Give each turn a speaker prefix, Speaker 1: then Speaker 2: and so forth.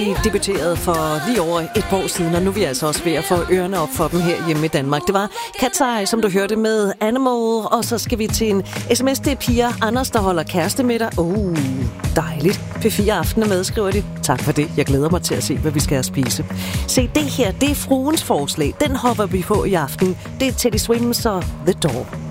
Speaker 1: de debuterede for lige over et par år siden, og nu er vi altså også ved at få ørerne op for dem her hjemme i Danmark. Det var Cat's Eye, som du hørte med Animal, og så skal vi til en sms. Det er Pia Anders, der holder kæreste med dig. Dejligt. P4 Aften er med, skriver de. Tak for det. Jeg glæder mig til at se, hvad vi skal have spise. Se, det her, det er fruens forslag. Den hopper vi på i aften. Det er Teddy Swims og The Door.